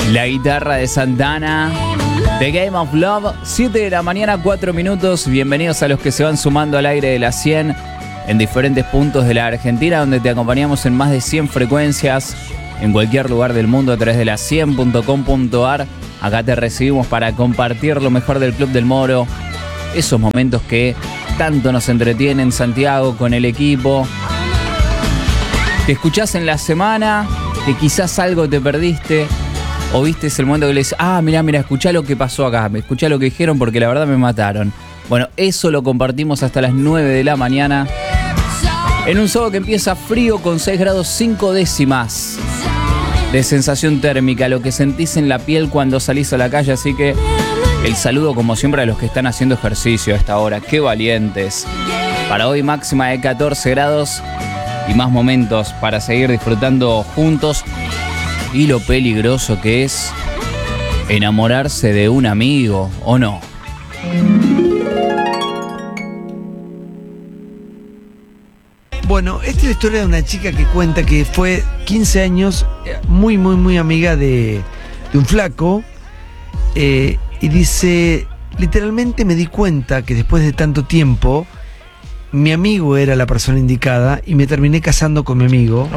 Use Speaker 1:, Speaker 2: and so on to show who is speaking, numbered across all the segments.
Speaker 1: La guitarra de Santana, The Game of Love, 7 de la mañana, 4 minutos. Bienvenidos a los que se van sumando al aire de la 100 en diferentes puntos de la Argentina, donde te acompañamos en más de 100 frecuencias en cualquier lugar del mundo a través de la 100.com.ar. Acá te recibimos para compartir lo mejor del Club del Moro, esos momentos que tanto nos entretienen, Santiago, con el equipo. Te escuchás en la semana, que quizás algo te perdiste, o viste el momento que le dices, mirá, escuchá lo que pasó acá, escuchá lo que dijeron porque la verdad me mataron. Bueno, eso lo compartimos hasta las 9 de la mañana, en un sábado que empieza frío con 6 grados 5 décimas de sensación térmica, lo que sentís en la piel cuando salís a la calle. Así que el saludo como siempre a los que están haciendo ejercicio a esta hora, qué valientes. Para hoy máxima de 14 grados y más momentos para seguir disfrutando juntos. Y lo peligroso que es enamorarse de un amigo, ¿o no?
Speaker 2: Bueno, esta es la historia de una chica que cuenta que fue 15 años muy amiga de un flaco. Y dice, literalmente me di cuenta que después de tanto tiempo, mi amigo era la persona indicada y me terminé casando con mi amigo.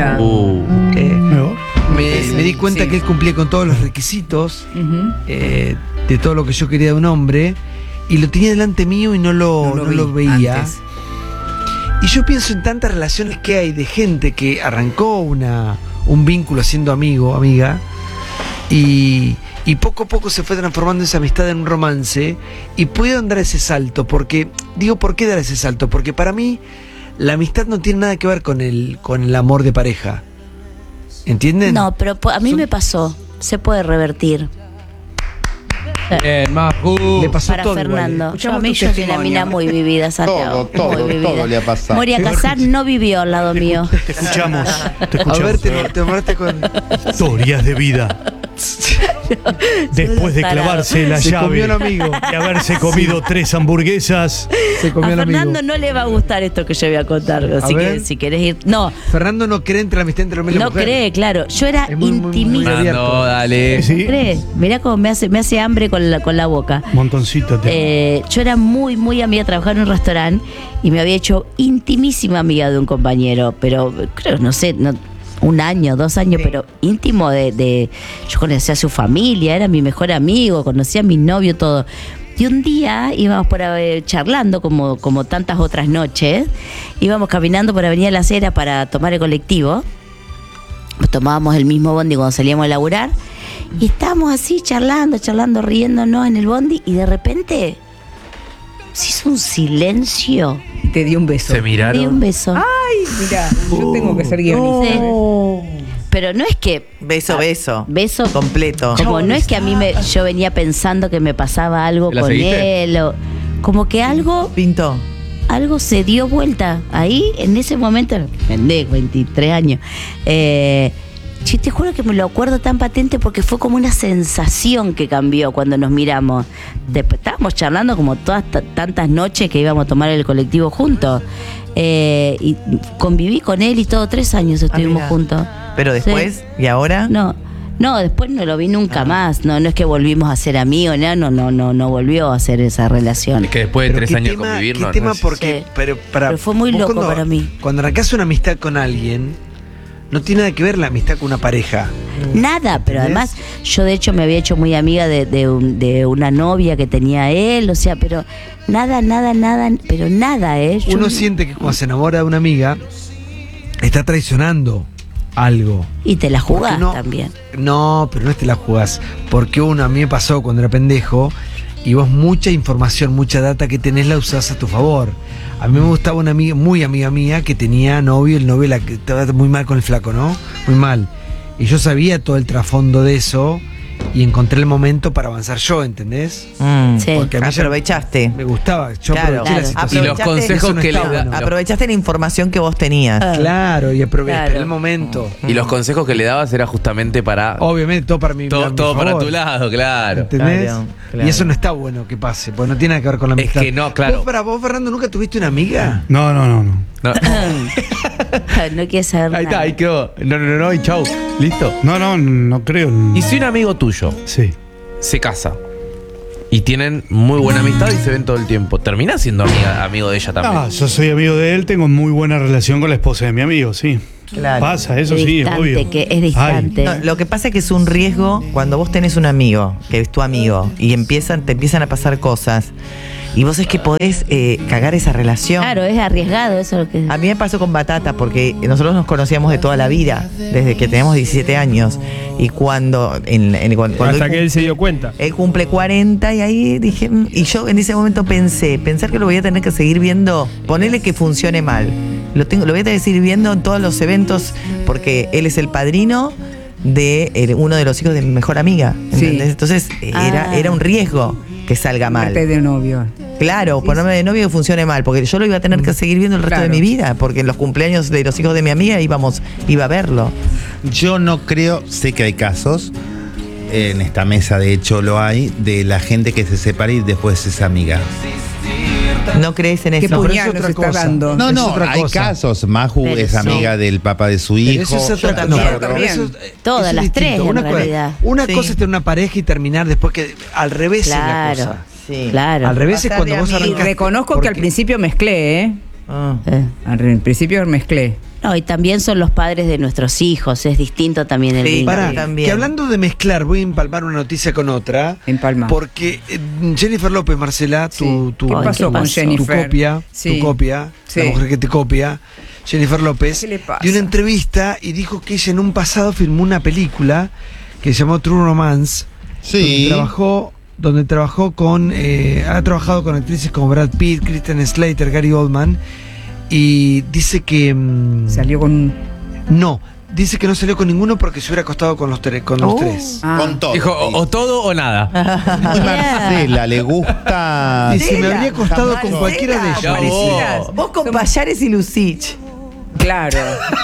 Speaker 2: Me di cuenta que él cumplía con todos los requisitos de todo lo que yo quería de un hombre, y lo tenía delante mío y no lo veía antes. Y yo pienso en tantas relaciones que hay de gente que arrancó un vínculo siendo amiga, y poco a poco se fue transformando esa amistad en un romance, y pudieron dar ese salto. Porque, ¿por qué dar ese salto? Porque para mí la amistad no tiene nada que ver con el amor de pareja. ¿Entienden?
Speaker 3: No, pero a mí me pasó. Se puede revertir.
Speaker 4: Bien, Maju.
Speaker 2: Le pasó
Speaker 3: Para
Speaker 2: todo
Speaker 3: Fernando.
Speaker 2: igual.
Speaker 3: A mí yo soy una mina muy vivida, Santiago.
Speaker 4: Todo le ha pasado.
Speaker 3: Moria Casar no vivió al lado mío.
Speaker 5: Te escuchamos.
Speaker 2: A ver, te amarraste con...
Speaker 5: Historias de vida. Después de clavarse la
Speaker 2: Se
Speaker 5: llave
Speaker 2: comió un amigo.
Speaker 5: y haberse comido 3 hamburguesas.
Speaker 2: Se comió
Speaker 3: A
Speaker 2: el amigo.
Speaker 3: Fernando no le va a gustar esto que yo voy a contar. Así
Speaker 2: ver.
Speaker 3: que si querés ir. No,
Speaker 2: Fernando no cree entre la amistad entre hombre y la
Speaker 3: no
Speaker 2: mujer.
Speaker 3: cree, claro. Yo era
Speaker 2: Es muy
Speaker 3: intimista.
Speaker 1: No, dale.
Speaker 5: Sí,
Speaker 3: ¿Cree? Mirá cómo me hace hambre con la boca.
Speaker 5: montoncito.
Speaker 3: Yo era muy amiga, trabajaba en un restaurante y me había hecho intimísima amiga de un compañero, pero creo, no sé, 1 año, 2 años, pero íntimo yo conocía a su familia, era mi mejor amigo, conocía a mi novio, todo. Y un día íbamos por charlando, como tantas otras noches, íbamos caminando por Avenida Las Heras para tomar el colectivo, tomábamos el mismo bondi cuando salíamos a laburar, y estábamos así charlando, riéndonos en el bondi, y de repente se hizo un silencio.
Speaker 6: Te di un beso.
Speaker 4: Se
Speaker 3: Di
Speaker 4: miraron.
Speaker 3: un beso.
Speaker 6: Ay, mira, yo tengo que ser guionista.
Speaker 3: Sí. Pero no es que
Speaker 7: Beso
Speaker 3: beso
Speaker 7: completo.
Speaker 3: como no es que a mí yo venía pensando que me pasaba algo
Speaker 1: ¿La
Speaker 3: con
Speaker 1: seguiste?
Speaker 3: él, o como que algo se dio vuelta ahí en ese momento. Pendejo, 23 años. Yo te juro que me lo acuerdo tan patente porque fue como una sensación que cambió cuando nos miramos. Después estábamos charlando como todas tantas noches que íbamos a tomar el colectivo juntos. Y conviví con él y todo, 3 años estuvimos
Speaker 7: mira.
Speaker 3: juntos.
Speaker 7: Pero después, ¿y ahora?
Speaker 3: No, después no lo vi nunca más. No es que volvimos a ser amigos, no volvió a ser esa relación.
Speaker 4: Es que después de
Speaker 2: Pero
Speaker 4: 3
Speaker 2: qué
Speaker 4: años
Speaker 2: tema,
Speaker 4: convivir,
Speaker 2: qué
Speaker 4: no.
Speaker 2: tema
Speaker 4: no es-
Speaker 2: porque,
Speaker 3: Sí.
Speaker 2: pero
Speaker 3: fue muy
Speaker 2: vos
Speaker 3: loco
Speaker 2: cuando,
Speaker 3: para mí.
Speaker 2: Cuando arrancás una amistad con alguien, no tiene nada que ver la amistad con una pareja.
Speaker 3: Nada, pero
Speaker 2: ¿Entendés?
Speaker 3: además yo de hecho me había hecho muy amiga de una novia que tenía él, o sea, pero nada, pero nada, Yo
Speaker 2: Uno siente que cuando se enamora de una amiga, está traicionando algo.
Speaker 3: y te la jugás
Speaker 2: Porque no-
Speaker 3: también.
Speaker 2: No, pero no te la jugás. Porque a mí me pasó cuando era pendejo, y vos mucha información, mucha data que tenés la usás a tu favor. A mí me gustaba una amiga, muy amiga mía, que tenía novio, el novio que estaba muy mal con el flaco, ¿no? Muy mal. Y yo sabía todo el trasfondo de eso, y encontré el momento para avanzar yo, ¿entendés?
Speaker 3: Sí.
Speaker 2: Porque a mí ya
Speaker 7: Aprovechaste.
Speaker 2: me gustaba, yo
Speaker 7: Claro,
Speaker 2: aproveché la
Speaker 3: claro.
Speaker 2: situación.
Speaker 1: Y los
Speaker 7: Aprovechaste-
Speaker 1: consejos
Speaker 2: eso no
Speaker 1: que
Speaker 2: está
Speaker 1: le da.
Speaker 2: bueno.
Speaker 7: Aprovechaste la información que vos tenías.
Speaker 2: Claro, y aproveché
Speaker 3: Claro.
Speaker 2: el momento.
Speaker 4: Y los consejos que le dabas era justamente para.
Speaker 2: Obviamente todo para mí.
Speaker 4: Todo para tu lado, claro.
Speaker 2: ¿Entendés?
Speaker 7: Claro.
Speaker 2: Y eso no está bueno que pase, porque no tiene nada que ver con la
Speaker 4: Es
Speaker 2: amistad.
Speaker 4: que no, claro.
Speaker 2: ¿Vos, Fernando, nunca tuviste una amiga?
Speaker 5: No.
Speaker 4: No.
Speaker 3: No quiere saber
Speaker 4: Ahí
Speaker 3: nada.
Speaker 4: está, ahí quedó. No, y chau. ¿Listo?
Speaker 5: No creo.
Speaker 4: Y si un amigo tuyo
Speaker 5: Sí.
Speaker 4: se casa y tienen muy buena amistad y se ven todo el tiempo, ¿termina siendo amigo de ella también?
Speaker 5: Yo soy amigo de él, tengo muy buena relación con la esposa de mi amigo, sí.
Speaker 7: Claro.
Speaker 5: Pasa, eso
Speaker 3: Es
Speaker 5: sí, es
Speaker 3: distante,
Speaker 5: obvio.
Speaker 3: que es distante.
Speaker 7: No, lo que pasa es que es un riesgo cuando vos tenés un amigo, que es tu amigo, y te empiezan a pasar cosas, y vos es que podés cagar esa relación.
Speaker 3: Claro, es arriesgado, eso es lo que.
Speaker 7: A mí me pasó con Batata, porque nosotros nos conocíamos de toda la vida, desde que teníamos 17 años, y cuando
Speaker 8: Hasta que él se dio cuenta.
Speaker 7: él cumple 40 y ahí dije, y yo en ese momento pensar que lo voy a tener que seguir viendo, ponerle que funcione mal. Lo voy a tener que seguir viendo en todos los eventos porque él es el padrino de uno de los hijos de mi mejor amiga. ¿Entendés?
Speaker 6: Sí.
Speaker 7: Entonces era un riesgo que salga mal.
Speaker 6: Ponerte de novio.
Speaker 7: Claro, ponerme de novio que funcione mal, porque yo lo iba a tener que seguir viendo el resto de
Speaker 6: Claro.
Speaker 7: mi vida, porque en los cumpleaños de los hijos de mi amiga iba a verlo.
Speaker 9: Yo no creo, sé que hay casos, en esta mesa de hecho lo hay, de la gente que se separa y después es amiga.
Speaker 7: ¿No crees en
Speaker 6: ¿Qué
Speaker 7: eso?
Speaker 2: pero es
Speaker 6: puñal nos
Speaker 2: otra
Speaker 6: está
Speaker 2: cosa.
Speaker 6: dando?
Speaker 9: No,
Speaker 2: Es
Speaker 9: no,
Speaker 2: otra
Speaker 9: hay
Speaker 2: cosa.
Speaker 9: casos. Maju
Speaker 3: Pero
Speaker 9: es
Speaker 3: sí.
Speaker 9: amiga del papá de su
Speaker 2: Pero
Speaker 9: hijo.
Speaker 2: eso es otra
Speaker 7: Yo
Speaker 2: cosa.
Speaker 7: también.
Speaker 2: No, pero eso
Speaker 3: Todas
Speaker 2: es
Speaker 3: las
Speaker 2: distinto.
Speaker 3: tres, en
Speaker 2: Una cosa-
Speaker 3: realidad.
Speaker 2: Una
Speaker 7: Sí.
Speaker 2: cosa es tener una pareja y terminar después que al revés
Speaker 3: Claro.
Speaker 2: es la cosa.
Speaker 7: Sí.
Speaker 3: Claro.
Speaker 2: Al revés es
Speaker 7: Pasar
Speaker 2: cuando
Speaker 7: de
Speaker 2: vos
Speaker 7: amigos.
Speaker 6: Y
Speaker 2: arrancás.
Speaker 6: reconozco que al
Speaker 2: Porque-
Speaker 6: principio mezclé, ¿eh?
Speaker 7: Ah.
Speaker 6: Al principio mezclé.
Speaker 3: No, y también son los padres de nuestros hijos, es distinto también el
Speaker 7: Sí,
Speaker 3: vínculo.
Speaker 7: para-
Speaker 2: Pará,
Speaker 7: también.
Speaker 2: que hablando de mezclar, voy a empalmar una noticia con otra.
Speaker 6: Empalma.
Speaker 2: Porque Jennifer López, Marcela,
Speaker 6: Sí.
Speaker 2: tu
Speaker 6: ¿Qué
Speaker 3: Ay,
Speaker 6: pasó
Speaker 3: ¿qué
Speaker 6: con
Speaker 3: pasó?
Speaker 6: Jennifer?
Speaker 2: tu copia,
Speaker 6: Sí.
Speaker 2: la mujer que te copia, Jennifer López,
Speaker 6: ¿Qué le pasa?
Speaker 2: dio una entrevista y dijo que ella en un pasado filmó una película que se llamó True Romance,
Speaker 9: Sí.
Speaker 2: donde trabajó con, ha trabajado con actrices como Brad Pitt, Kristen Slater, Gary Oldman, y dice que
Speaker 6: Salió con.
Speaker 2: dice que no salió con ninguno porque se hubiera acostado con los tres.
Speaker 6: Ah.
Speaker 9: Con todo.
Speaker 4: Dijo, o todo o nada.
Speaker 9: Muy Marcela, le gusta.
Speaker 2: Dice, me
Speaker 7: Marcela,
Speaker 2: habría acostado con
Speaker 7: Marcela,
Speaker 2: cualquiera de
Speaker 4: Ya
Speaker 2: ellos.
Speaker 4: vos.
Speaker 7: Vos con Payares y Lucich.
Speaker 6: Claro.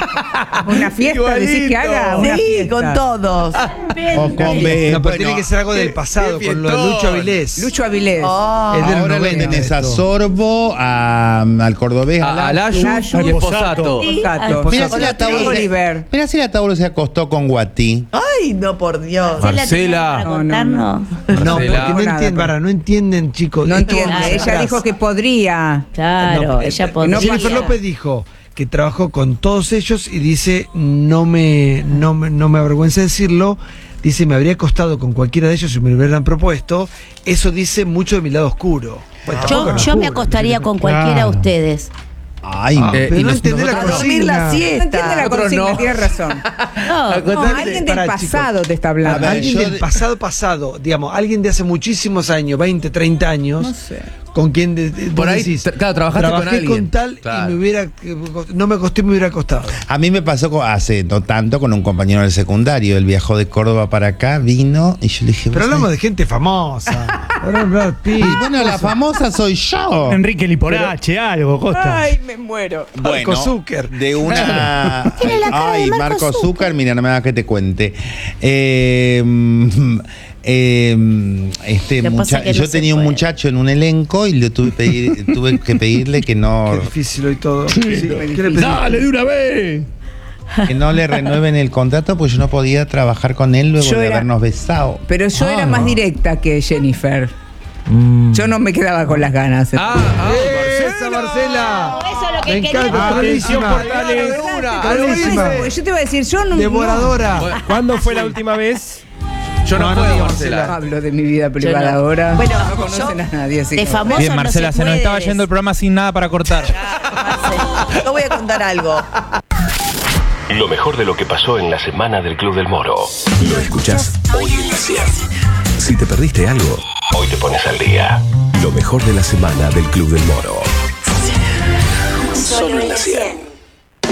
Speaker 6: Una fiesta, decir que haga una
Speaker 7: Sí,
Speaker 6: fiesta.
Speaker 7: con todos.
Speaker 9: O con B.
Speaker 2: No, pero
Speaker 9: Bueno,
Speaker 2: tiene que ser algo del pasado,
Speaker 4: qué
Speaker 2: con lo de Lucho
Speaker 4: fiestón.
Speaker 2: Avilés.
Speaker 6: Lucho Avilés.
Speaker 7: Oh.
Speaker 2: Es del
Speaker 9: ahora lo
Speaker 2: 90
Speaker 9: tenés a
Speaker 2: esto.
Speaker 9: Sorbo, al cordobés,
Speaker 4: A
Speaker 9: Layo.
Speaker 4: Layu y Esposato.
Speaker 6: Exacto.
Speaker 9: Mira si la
Speaker 6: Hola,
Speaker 9: Tauro
Speaker 6: Oliver.
Speaker 9: Mira si la Tauro se acostó con Guati.
Speaker 7: Ay, no, por Dios.
Speaker 4: Marcela.
Speaker 3: Para contarnos.
Speaker 2: No, porque
Speaker 4: Marcela.
Speaker 2: no entienden, no entienden, chicos.
Speaker 6: No
Speaker 2: Esto
Speaker 6: entiende.
Speaker 2: vamos
Speaker 6: Ella
Speaker 2: atrás.
Speaker 6: dijo que podría.
Speaker 3: Claro,
Speaker 2: No,
Speaker 3: ella podría.
Speaker 2: Jennifer López dijo que trabajó con todos ellos y dice, no me avergüenza decirlo, dice, me habría acostado con cualquiera de ellos si me lo hubieran propuesto. Eso dice mucho de mi lado oscuro. Bueno, tampoco es
Speaker 3: Yo me
Speaker 2: oscuro,
Speaker 3: acostaría con cualquiera de
Speaker 5: Claro.
Speaker 3: ustedes.
Speaker 9: Ay,
Speaker 2: Pero
Speaker 4: y
Speaker 2: no
Speaker 4: nos-
Speaker 2: entendés la
Speaker 7: A dormir la
Speaker 2: consigna.
Speaker 6: No entiende
Speaker 7: siesta.
Speaker 6: la
Speaker 4: Otro
Speaker 6: consigna,
Speaker 4: no.
Speaker 6: tienes razón.
Speaker 3: No,
Speaker 6: No, alguien del
Speaker 2: Pará,
Speaker 6: pasado te está
Speaker 9: A
Speaker 6: hablando.
Speaker 9: ver,
Speaker 2: Alguien
Speaker 9: yo
Speaker 2: del
Speaker 9: de-
Speaker 2: pasado, digamos, alguien de hace muchísimos años, 20, 30 años,
Speaker 6: No sé.
Speaker 2: con quien
Speaker 4: Por
Speaker 2: vos
Speaker 4: ahí,
Speaker 2: decís,
Speaker 4: claro, trabajaste con
Speaker 2: trabajé
Speaker 4: alguien.
Speaker 2: tal
Speaker 4: Claro.
Speaker 2: y no me acosté y me hubiera acostado.
Speaker 9: A mí me pasó hace no tanto con un compañero del secundario. Él viajó de Córdoba para acá, vino y yo le dije.
Speaker 2: Pero
Speaker 9: "¿Vos
Speaker 2: hablamos
Speaker 9: sabés?".
Speaker 2: de gente famosa. Ahora Brad Pitt.
Speaker 9: Y bueno, la famosa soy yo.
Speaker 5: Enrique Liporache, algo, Costa.
Speaker 7: Ay, me muero.
Speaker 2: Marco Zucker.
Speaker 9: De una.
Speaker 3: Tiene la cara de
Speaker 9: Ay,
Speaker 3: Marco
Speaker 9: Marco
Speaker 3: Zucker.
Speaker 9: Zucker, mira, no me hagas que te cuente.
Speaker 3: Lo pasa que no
Speaker 9: Yo
Speaker 3: se
Speaker 9: tenía un
Speaker 3: puede.
Speaker 9: muchacho en un elenco y le tuve que pedirle que no,
Speaker 2: Qué difícil hoy todo. Sí, ¿qué le pedí?
Speaker 5: ¡Dale de una vez!
Speaker 9: que no le renueven el contrato, pues yo no podía trabajar con él luego
Speaker 6: Yo
Speaker 9: de
Speaker 6: era-
Speaker 9: habernos besado.
Speaker 6: Pero yo era más directa que Jennifer. Yo no me quedaba con las ganas.
Speaker 2: ¡Esa, Marcela!
Speaker 3: Eso es lo que
Speaker 2: Me
Speaker 3: quería.
Speaker 2: encanta,
Speaker 5: Atención,
Speaker 2: buenísima.
Speaker 5: portales.
Speaker 2: Buenísima.
Speaker 6: Yo te voy a decir, yo no.
Speaker 2: Devoradora.
Speaker 8: ¿Cuándo fue la última vez?
Speaker 4: Yo no
Speaker 2: No, no
Speaker 4: puedo,
Speaker 2: digas,
Speaker 6: No
Speaker 4: Marcela.
Speaker 6: hablo de mi vida privada
Speaker 3: no.
Speaker 6: ahora.
Speaker 7: Bueno,
Speaker 6: no conocen
Speaker 7: yo-
Speaker 6: a nadie. Así
Speaker 3: De
Speaker 6: que-
Speaker 3: famoso
Speaker 8: Bien,
Speaker 3: no
Speaker 8: Marcela, se nos
Speaker 3: puede
Speaker 8: estaba yendo el programa sin nada para cortar.
Speaker 7: Yo voy a contar algo.
Speaker 10: Lo mejor de lo que pasó en la semana del Club del Moro.
Speaker 11: Lo escuchás hoy en la 100. Si te perdiste algo,
Speaker 10: Hoy te pones al día.
Speaker 11: lo mejor de la semana del Club del Moro. Solo en la 100.